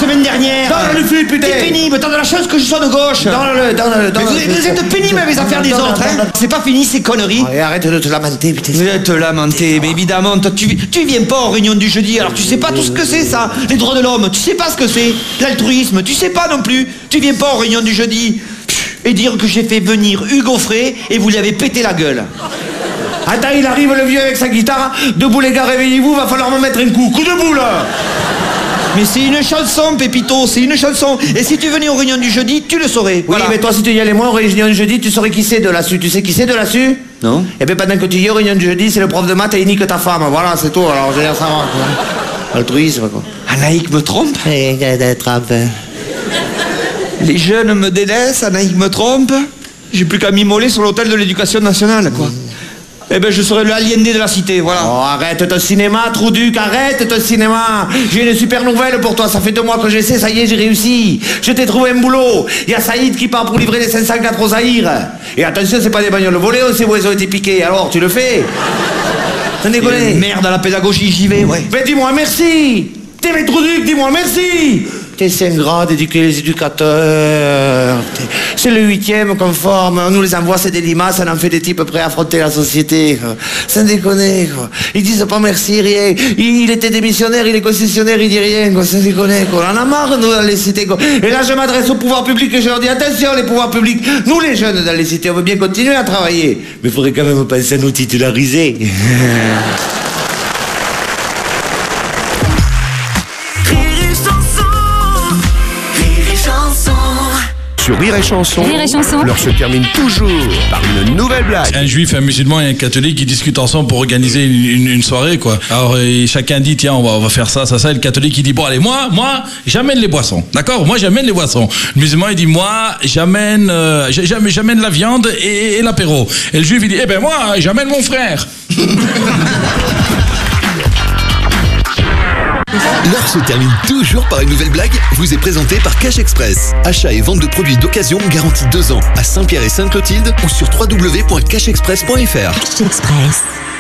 semaine dernière. Donne le fut, putain. T'es pénible, t'as de la chance que je sois de gauche. Donne-le. Vous êtes pénible avec les affaires des autres, hein. C'est pas fini ces conneries. Et arrête de te lamenter, putain. Vous êtes lamenté, mais évidemment, toi, tu viens pas aux réunions du jeudi, alors tu sais pas tout ce que c'est ça. Les droits de l'homme, tu sais pas ce que c'est. L'altruisme, tu sais pas non plus. Tu viens pas aux réunions du jeudi. Et dire que j'ai fait venir Hugo Frey et vous lui avez pété la gueule. Attends, il arrive le vieux avec sa guitare. Debout les gars, réveillez-vous, va falloir me mettre un coup. Coup de boule. Mais c'est une chanson, Pépito, c'est une chanson. Et si tu venais aux réunions du jeudi, tu le saurais. Oui, mais toi, si tu y allais moins aux réunions du jeudi, tu saurais qui c'est de là-dessus. Tu sais qui c'est de là-dessus? Non. Eh bien, pendant que tu y es aux réunions du jeudi, c'est le prof de maths et il nique ta femme. Voilà, c'est tout. Alors, je vais dire ça va. Altruisme, quoi. Anaïk me trompe. Trompe. Les jeunes me délaissent, Anaïk me trompe. J'ai plus qu'à m'immoler sur l'hôtel de l'éducation nationale, quoi. Eh ben, je serai le aliéné de la cité, voilà. Oh, arrête ton cinéma, Trouduc, arrête ton cinéma. J'ai une super nouvelle pour toi, ça fait 2 mois que j'essaie, ça y est, j'ai réussi. Je t'ai trouvé un boulot. Il y a Saïd qui part pour livrer les 504 aux Zaïre. Et attention, c'est pas des bagnoles volées, on sait où elles ont été piquées. Alors, tu le fais? T'en déconnes? Merde à la pédagogie, j'y vais, ouais. Mais dis-moi merci. T'es mes Trouduc, dis-moi merci. T'es 5 gras d'éduquer les éducateurs. C'est le 8e qu'on forme. On nous les envoie, c'est des limaces, on en fait des types prêts à affronter la société. Quoi. Sans déconner, quoi. Ils disent pas merci, rien. Il était démissionnaire, il est concessionnaire, il dit rien, quoi. Sans déconner, quoi. On en a marre, nous, dans les cités, quoi. Et là, je m'adresse au pouvoir public et je leur dis, attention, les pouvoirs publics. Nous, les jeunes, dans les cités, on veut bien continuer à travailler. Mais il faudrait quand même penser à nous titulariser. Sur Rire et Chanson, l'heure se termine toujours par une nouvelle blague. Un juif, un musulman et un catholique qui discutent ensemble pour organiser une soirée, quoi. Alors chacun dit, tiens, on va faire ça. Et le catholique il dit, bon allez, moi j'amène les boissons, d'accord? Moi j'amène les boissons. Le musulman il dit, moi j'amène la viande et l'apéro. Et le juif il dit, eh ben moi j'amène mon frère. L'heure se termine toujours par une nouvelle blague, vous est présentée par Cash Express. Achat et vente de produits d'occasion garantis 2 ans à Saint-Pierre et Sainte-Clotilde ou sur www.cashexpress.fr. Cash Express.